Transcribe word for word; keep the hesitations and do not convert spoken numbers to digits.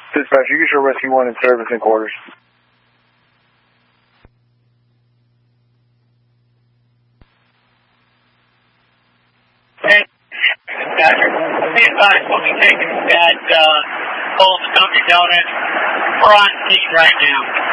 Dispatcher, you can show Rescue one in service in quarters. Hey, Dispatcher, be advised we'll be taking that uh, Coles Dunkin' Donuts front seat right now.